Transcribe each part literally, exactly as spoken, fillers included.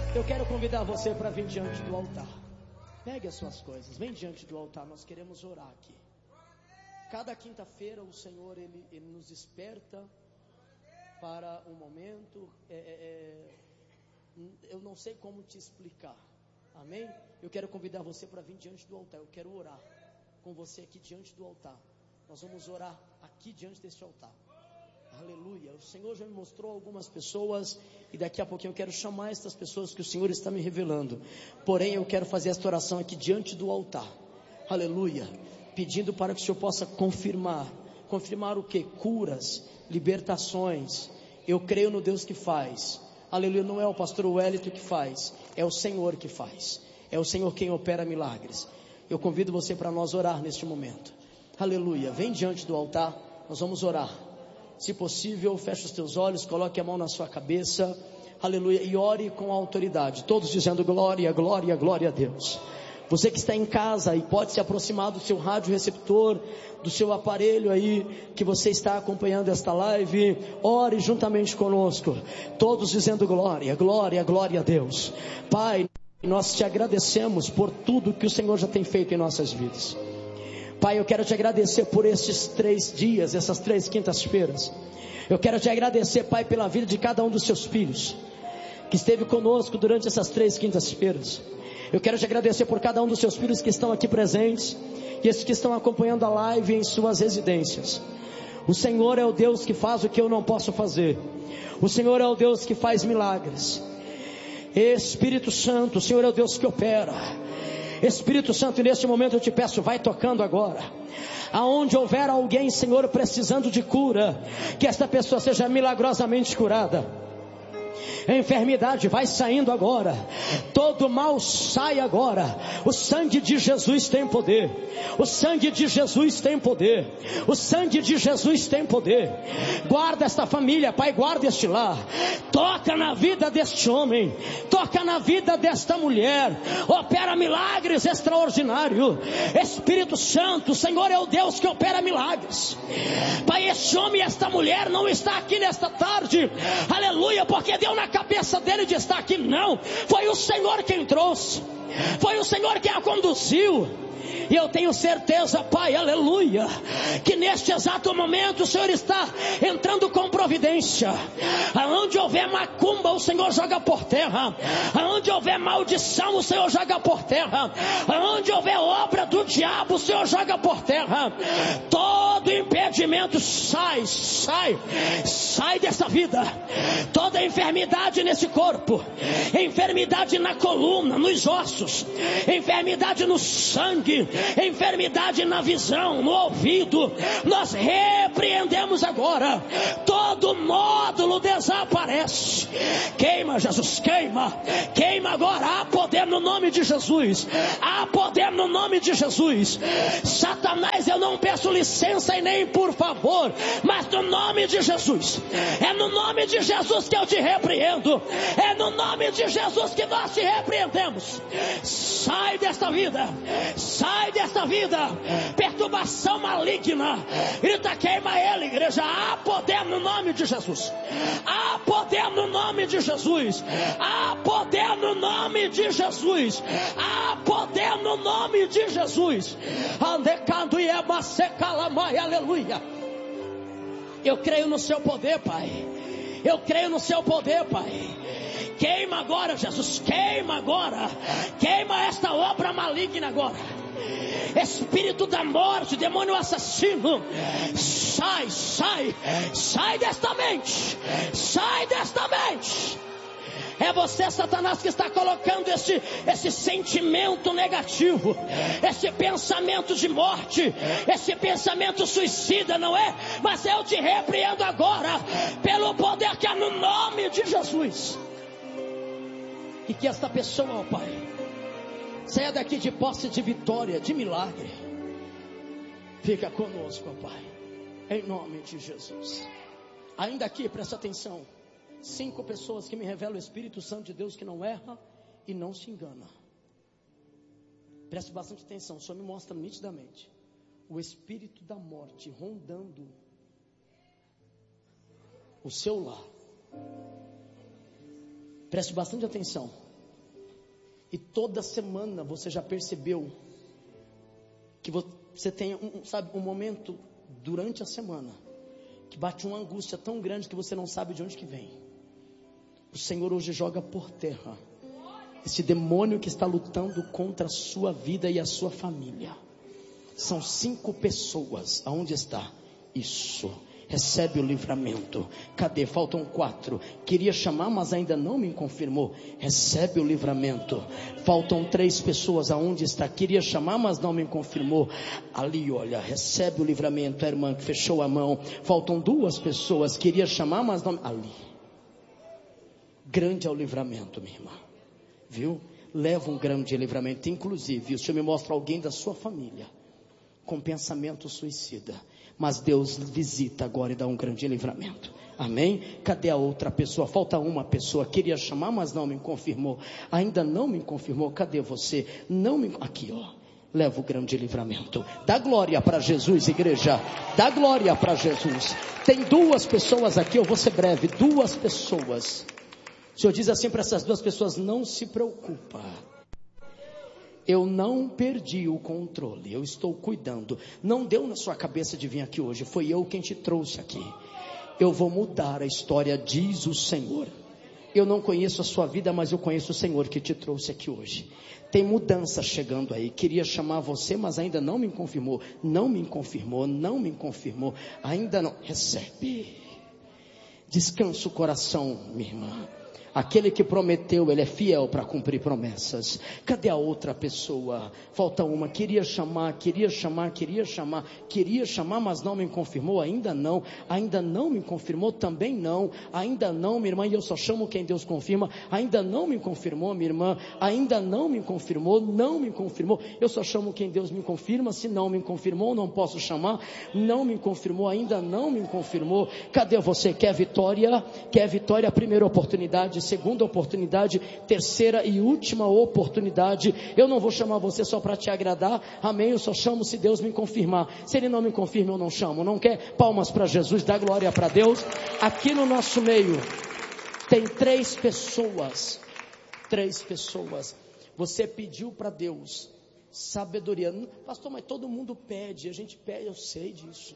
Eu quero convidar você para vir diante do altar. Pegue as suas coisas, vem diante do altar. Nós queremos orar aqui. Cada quinta-feira o Senhor ele, ele nos desperta para um momento. É, é, é, eu não sei como te explicar. Amém? Eu quero convidar você para vir diante do altar. Eu quero orar com você aqui diante do altar. Nós vamos orar aqui diante deste altar. Aleluia. O Senhor já me mostrou algumas pessoas e daqui a pouquinho eu quero chamar estas pessoas que o Senhor está me revelando. Porém eu quero fazer esta oração aqui diante do altar. Aleluia. Pedindo para que o Senhor possa confirmar. Confirmar o que? Curas, libertações. Eu creio no Deus que faz. Aleluia. Não é o pastor Wellington que faz, é o Senhor que faz. É o Senhor quem opera milagres. Eu convido você para nós orar neste momento. Aleluia. Vem diante do altar. Nós vamos orar. Se possível, feche os teus olhos, coloque a mão na sua cabeça, aleluia, e ore com autoridade, todos dizendo glória, glória, glória a Deus. Você que está em casa e pode se aproximar do seu rádio receptor, do seu aparelho aí, que você está acompanhando esta live, ore juntamente conosco, todos dizendo glória, glória, glória a Deus. Pai, nós te agradecemos por tudo que o Senhor já tem feito em nossas vidas. Pai, eu quero te agradecer por esses três dias, essas três quintas-feiras. Eu quero te agradecer, Pai, pela vida de cada um dos seus filhos, que esteve conosco durante essas três quintas-feiras. Eu quero te agradecer por cada um dos seus filhos que estão aqui presentes, e esses que estão acompanhando a live em suas residências. O Senhor é o Deus que faz o que eu não posso fazer. O Senhor é o Deus que faz milagres. Espírito Santo, o Senhor é o Deus que opera. Espírito Santo, neste momento eu te peço, vai tocando agora. Aonde houver alguém, Senhor, precisando de cura, que esta pessoa seja milagrosamente curada. A enfermidade vai saindo agora, todo mal sai agora. O sangue de Jesus tem poder. O sangue de Jesus tem poder. O sangue de Jesus tem poder. Guarda esta família, Pai, guarda este lar. Toca na vida deste homem, toca na vida desta mulher. Opera milagres extraordinários. Espírito Santo, o Senhor é o Deus que opera milagres. Pai, este homem e esta mulher não está aqui nesta tarde, aleluia, porque deu na cabeça dele de estar aqui, não. Foi o Senhor quem trouxe, foi o Senhor quem a conduziu. E eu tenho certeza, Pai, aleluia, que neste exato momento o Senhor está entrando com providência. Aonde houver macumba, o Senhor joga por terra. Aonde houver maldição, o Senhor joga por terra. Aonde houver obra do diabo, o Senhor joga por terra. Todo impedimento sai, sai, sai dessa vida. Toda enfermidade nesse corpo, enfermidade na coluna, nos ossos, enfermidade no sangue, enfermidade na visão, no ouvido, nós repreendemos agora. Todo módulo desaparece. Queima, Jesus, queima, queima agora. Há poder no nome de Jesus, há poder no nome de Jesus. Satanás, eu não peço licença e nem por favor, mas no nome de Jesus, é no nome de Jesus que eu te repreendo, é no nome de Jesus que nós te repreendemos. Sai desta vida, sai desta vida, perturbação maligna, grita, queima ele, igreja. Há poder no nome de Jesus, há poder no nome de Jesus, há poder no nome de Jesus, há poder no nome de Jesus. Andecando e emasecalamai, aleluia. Eu creio no seu poder, Pai, eu creio no seu poder, Pai. Queima agora, Jesus, queima agora, queima esta obra maligna agora. Espírito da morte, demônio assassino, sai, sai, sai desta mente, sai desta mente. É você, Satanás, que está colocando esse, esse sentimento negativo, esse pensamento de morte, esse pensamento suicida, não é? Mas eu te repreendo agora, pelo poder que há no nome de Jesus. E que esta pessoa, ó Pai, saia daqui de posse de vitória, de milagre. Fica conosco, ó Pai, em nome de Jesus. Ainda aqui, presta atenção. Cinco pessoas que me revelam o Espírito Santo de Deus que não erra e não se engana. Preste bastante atenção, o Senhor me mostra nitidamente o espírito da morte rondando o seu lar. Preste bastante atenção. E toda semana você já percebeu que você tem um, sabe, um momento durante a semana que bate uma angústia tão grande que você não sabe de onde que vem. O Senhor hoje joga por terra esse demônio que está lutando contra a sua vida e a sua família. São cinco pessoas. Aonde está? Isso. Recebe o livramento. Cadê? Faltam quatro. Queria chamar, mas ainda não me confirmou. Recebe o livramento. Faltam três pessoas. Aonde está? Queria chamar, mas não me confirmou. Ali, olha, recebe o livramento. A irmã que fechou a mão. Faltam duas pessoas. Queria chamar, mas não. Ali. Grande é o livramento, minha irmã. Viu? Leva um grande livramento. Inclusive, o Senhor me mostra alguém da sua família com pensamento suicida, mas Deus visita agora e dá um grande livramento. Amém? Cadê a outra pessoa? Falta uma pessoa. Queria chamar, mas não me confirmou. Ainda não me confirmou. Cadê você? Não me... Aqui, ó. Leva o grande livramento. Dá glória para Jesus, igreja. Dá glória para Jesus. Tem duas pessoas aqui. Eu vou ser breve. Duas pessoas. O Senhor diz assim para essas duas pessoas: não se preocupa. Eu não perdi o controle, eu estou cuidando. Não deu na sua cabeça de vir aqui hoje, foi eu quem te trouxe aqui. Eu vou mudar a história, diz o Senhor. Eu não conheço a sua vida, mas eu conheço o Senhor que te trouxe aqui hoje. Tem mudança chegando aí. Queria chamar você, mas ainda não me confirmou. Não me confirmou, não me confirmou. Ainda não. Recebe. Descansa o coração, minha irmã. Aquele que prometeu, ele é fiel para cumprir promessas. Cadê a outra pessoa? Falta uma. Queria chamar, queria chamar, queria chamar, queria chamar, mas não me confirmou. Ainda não, ainda não me confirmou. Também não, ainda não, minha irmã. E eu só chamo quem Deus confirma. Ainda não me confirmou, minha irmã. Ainda não me confirmou, não me confirmou. Eu só chamo quem Deus me confirma. Se não me confirmou, não posso chamar. Não me confirmou, ainda não me confirmou. Cadê você? Quer vitória? Quer vitória? A primeira oportunidade, segunda oportunidade, terceira e última oportunidade. Eu não vou chamar você só para te agradar, amém? Eu só chamo se Deus me confirmar. Se Ele não me confirma, eu não chamo. Não quer? Palmas para Jesus, dá glória para Deus. Aqui no nosso meio tem três pessoas, três pessoas. Você pediu para Deus sabedoria. Pastor, mas todo mundo pede, a gente pede, eu sei disso.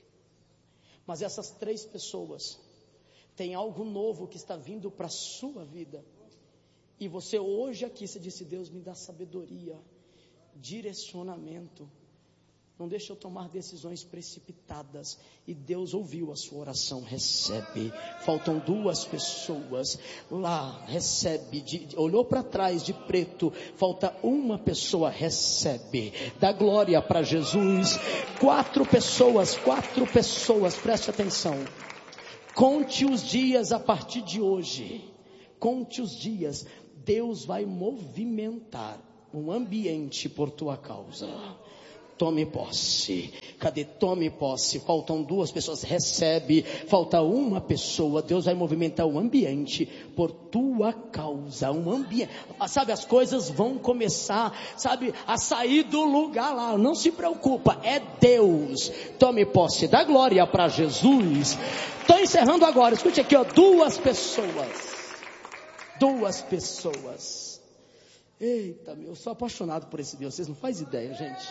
Mas essas três pessoas tem algo novo que está vindo para a sua vida. E você hoje aqui, você disse: Deus, me dá sabedoria, direcionamento. Não deixa eu tomar decisões precipitadas. E Deus ouviu a sua oração. Recebe. Faltam duas pessoas lá. Recebe. De, olhou para trás de preto. Falta uma pessoa. Recebe. Dá glória para Jesus. Quatro pessoas. Quatro pessoas. Preste atenção. Conte os dias a partir de hoje. Conte os dias. Deus vai movimentar um ambiente por tua causa. Tome posse. Cadê? Tome posse. Faltam duas pessoas. Recebe. Falta uma pessoa. Deus vai movimentar o ambiente por tua causa. Um ambiente. Sabe, as coisas vão começar, sabe, a sair do lugar lá. Não se preocupa. É Deus. Tome posse. Dá glória para Jesus. Estou encerrando agora. Escute aqui, ó. Duas pessoas. Duas pessoas. Eita, meu. Eu sou apaixonado por esse Deus. Vocês não fazem ideia, gente.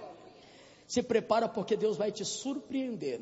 Se prepara, porque Deus vai te surpreender.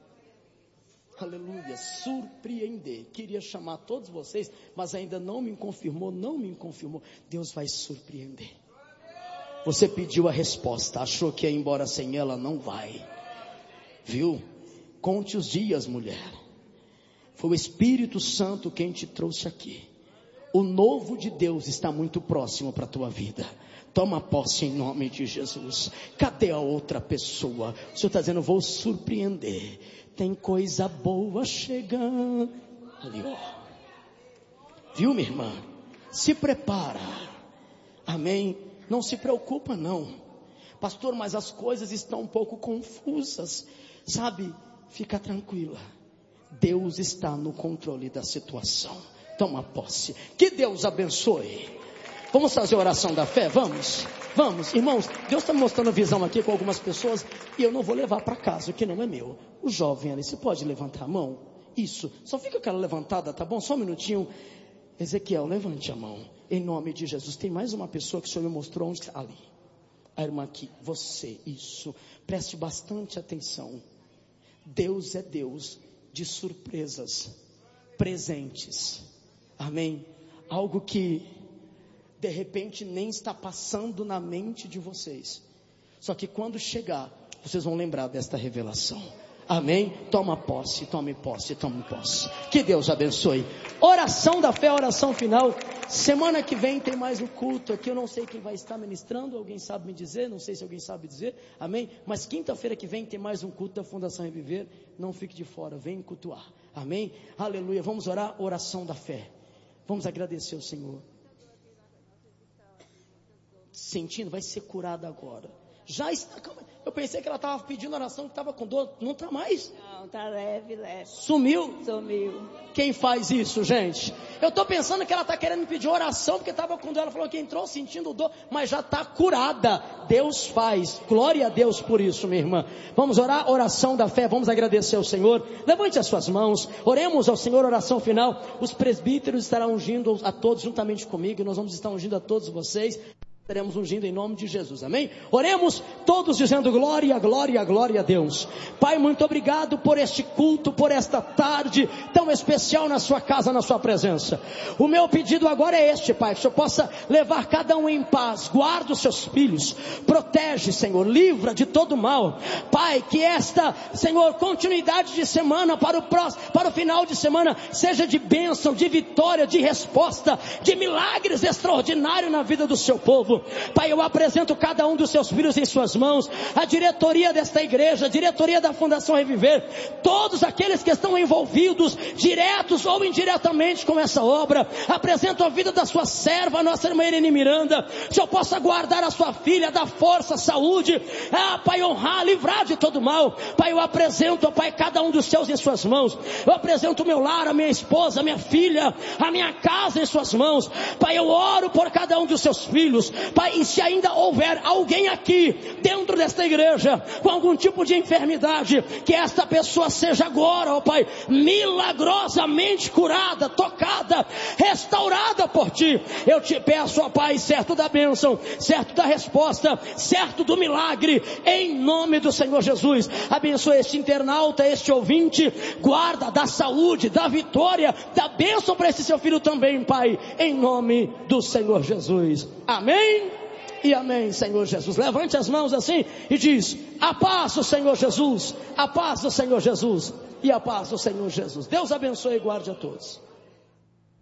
Aleluia, surpreender. Queria chamar todos vocês, mas ainda não me confirmou, não me confirmou. Deus vai surpreender. Você pediu a resposta, achou que ia embora sem ela, não vai. Viu? Conte os dias, mulher. Foi o Espírito Santo quem te trouxe aqui. O novo de Deus está muito próximo para a tua vida. Toma posse em nome de Jesus. Cadê a outra pessoa? O Senhor está dizendo: vou surpreender. Tem coisa boa chegando. Ali, ó. Viu, minha irmã? Se prepara. Amém? Não se preocupa, não. Pastor, mas as coisas estão um pouco confusas. Sabe? Fica tranquila. Deus está no controle da situação. Toma posse. Que Deus abençoe. Vamos fazer a oração da fé? Vamos? Vamos, irmãos. Deus está me mostrando visão aqui com algumas pessoas e eu não vou levar para casa, o que não é meu. O jovem ali, você pode levantar a mão? Isso, só fica aquela levantada, tá bom? Só um minutinho. Ezequiel, levante a mão, em nome de Jesus. Tem mais uma pessoa que o Senhor me mostrou onde está ali. A irmã aqui, você, isso. Preste bastante atenção. Deus é Deus de surpresas, presentes. Amém? Algo que de repente nem está passando na mente de vocês. Só que quando chegar, vocês vão lembrar desta revelação. Amém? Toma posse, tome posse, tome posse. Que Deus abençoe. Oração da fé, oração final. Semana que vem tem mais um culto aqui. Eu não sei quem vai estar ministrando. Alguém sabe me dizer? Não sei se alguém sabe dizer. Amém? Mas quinta-feira que vem tem mais um culto da Fundação Reviver. Não fique de fora, vem cultuar. Amém? Aleluia. Vamos orar, oração da fé. Vamos agradecer ao Senhor. Sentindo, vai ser curada agora. Já está. Eu pensei que ela estava pedindo oração, que estava com dor. Não está mais? Não, está leve, leve. Sumiu? Sumiu. Quem faz isso, gente? Eu estou pensando que ela está querendo pedir oração, porque estava com dor. Ela falou que entrou sentindo dor, mas já está curada. Deus faz. Glória a Deus por isso, minha irmã. Vamos orar, oração da fé. Vamos agradecer ao Senhor. Levante as suas mãos. Oremos ao Senhor, oração final. Os presbíteros estarão ungindo a todos juntamente comigo. E nós vamos estar ungindo a todos vocês. Estaremos ungindo em nome de Jesus, amém? Oremos todos dizendo glória, glória, glória a Deus. Pai, muito obrigado por este culto, por esta tarde tão especial na sua casa, na sua presença. O meu pedido agora é este, Pai, que o Senhor possa levar cada um em paz, guarda os seus filhos, protege, Senhor, livra de todo mal. Pai, que esta, Senhor, continuidade de semana para o próximo, para o final de semana, seja de bênção, de vitória, de resposta, de milagres extraordinários na vida do seu povo. Pai, eu apresento cada um dos seus filhos em suas mãos, a diretoria desta igreja, a diretoria da Fundação Reviver, todos aqueles que estão envolvidos, diretos ou indiretamente com essa obra. Apresento a vida da sua serva, a nossa irmã Irene Miranda. Que o Senhor possa guardar a sua filha, dar força, saúde, ah, Pai, honrar, livrar de todo mal. Pai, eu apresento, Pai, cada um dos seus em suas mãos. Eu apresento o meu lar, a minha esposa, a minha filha, a minha casa em suas mãos. Pai, eu oro por cada um dos seus filhos. Pai, e se ainda houver alguém aqui dentro desta igreja com algum tipo de enfermidade, que esta pessoa seja agora, ó Pai, milagrosamente curada, tocada, restaurada por Ti. Eu te peço, ó Pai, certo da bênção, certo da resposta, certo do milagre, em nome do Senhor Jesus. Abençoa este internauta, este ouvinte, guarda, dá saúde, dá vitória, dá bênção para esse seu filho também, Pai, em nome do Senhor Jesus. Amém e amém, Senhor Jesus. Levante as mãos assim e diz: a paz do Senhor Jesus, a paz do Senhor Jesus e a paz do Senhor Jesus. Deus abençoe e guarde a todos.